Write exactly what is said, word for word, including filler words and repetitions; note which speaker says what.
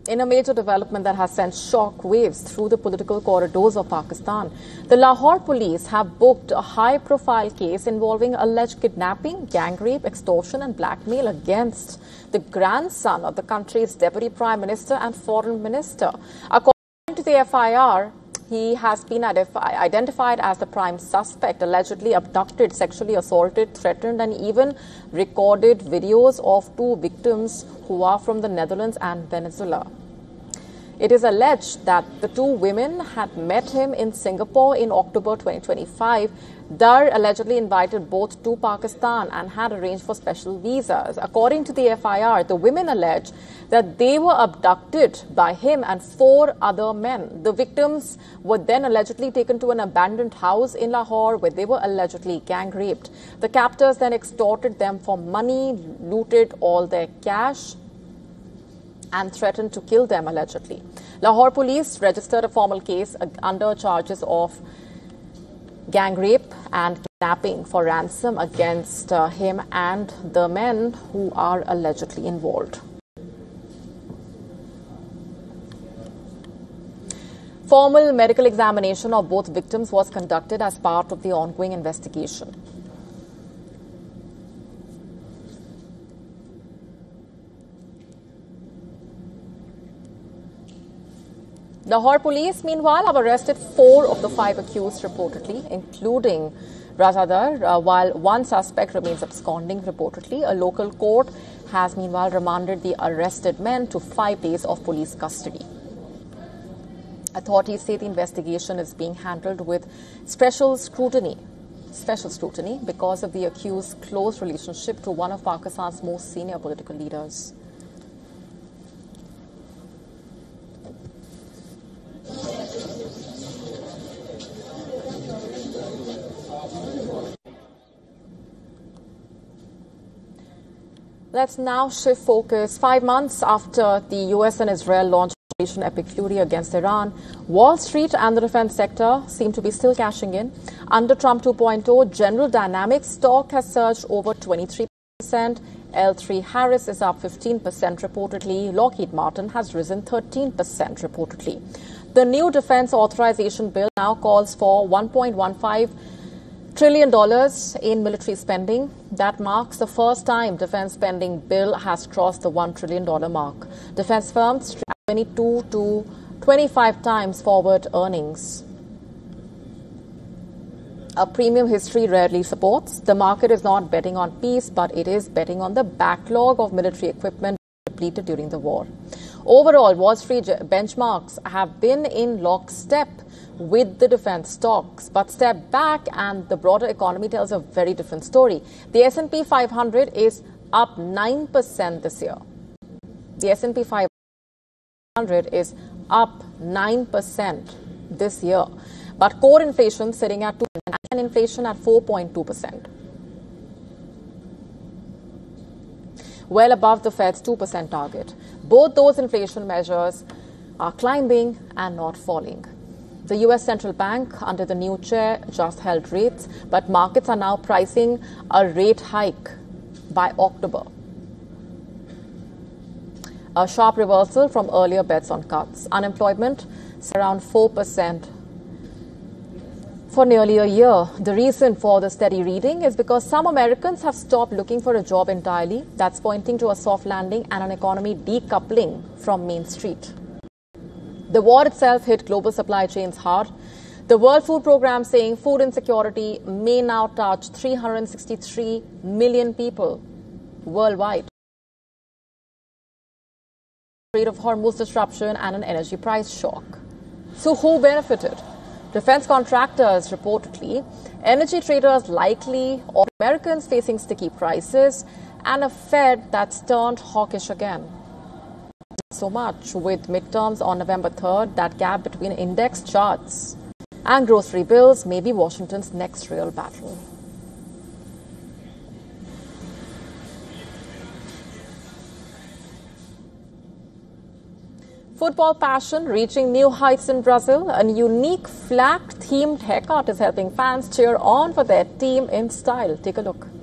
Speaker 1: In a major development that has sent shock waves through the political corridors of Pakistan, the Lahore police have booked a high-profile case involving alleged kidnapping, gang rape, extortion and blackmail against the grandson of the country's Deputy Prime Minister and Foreign Minister. According to the F I R, he has been identified as the prime suspect, allegedly abducted, sexually assaulted, threatened and even recorded videos of two victims who are from the Netherlands and Venezuela. It is alleged that the two women had met him in Singapore in October twenty twenty-five. Dar allegedly invited both to Pakistan and had arranged for special visas. According to the F I R, the women allege that they were abducted by him and four other men. The victims were then allegedly taken to an abandoned house in Lahore where they were allegedly gang raped. The captors then extorted them for money, looted all their cash and threatened to kill them allegedly. Lahore police registered a formal case under charges of gang rape and kidnapping for ransom against uh, him and the men who are allegedly involved. Formal medical examination of both victims was conducted as part of the ongoing investigation. Lahore police, meanwhile, have arrested four of the five accused reportedly, including Razadar, uh, while one suspect remains absconding reportedly. A local court has, meanwhile, remanded the arrested men to five days of police custody. Authorities say the investigation is being handled with special scrutiny, special scrutiny because of the accused's close relationship to one of Pakistan's most senior political leaders. Let's now shift focus. Five months after the U S and Israel launched Operation Epic Fury against Iran, Wall Street and the defense sector seem to be still cashing in. Under Trump two point oh, General Dynamics stock has surged over twenty-three percent. L three Harris is up fifteen percent reportedly. Lockheed Martin has risen thirteen percent reportedly. The new defense authorization bill now calls for one point one five trillion dollars in military spending. That marks the first time defense spending bill has crossed the one trillion dollars mark. Defense firms track twenty-two to twenty-five times forward earnings. A premium history rarely supports. The market is not betting on peace, but it is betting on the backlog of military equipment depleted during the war. Overall, Wall Street benchmarks have been in lockstep with the defense stocks, but step back and the broader economy tells a very different story. The S and P five hundred is up nine percent this year. The S and P five hundred is up nine percent this year, but core inflation sitting at two percent and inflation at four point two percent. Well above the Fed's two percent target. Both those inflation measures are climbing and not falling. The U S Central Bank, under the new chair, just held rates, but markets are now pricing a rate hike by October. A sharp reversal from earlier bets on cuts. Unemployment is around four percent for nearly a year. The reason for the steady reading is because some Americans have stopped looking for a job entirely. That's pointing to a soft landing and an economy decoupling from Main Street. The war itself hit global supply chains hard. The World Food Programme saying food insecurity may now touch three hundred sixty-three million people worldwide. Strait of Hormuz disruption and an energy price shock. So who benefited? Defense contractors reportedly, energy traders likely, or Americans facing sticky prices, and a Fed that's turned hawkish again. So much with midterms on November third, that gap between index charts and grocery bills may be Washington's next real battle. Football passion reaching new heights in Brazil. A unique flag-themed haircut is helping fans cheer on for their team in style. Take a look.